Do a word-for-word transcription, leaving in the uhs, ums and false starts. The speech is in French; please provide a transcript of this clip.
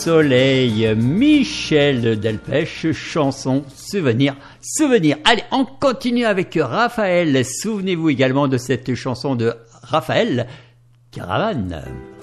soleil, Michel Delpech, chanson Souvenir, Souvenir. Allez, on continue avec Raphaël. Souvenez-vous également de cette chanson de Raphaël, Caravane.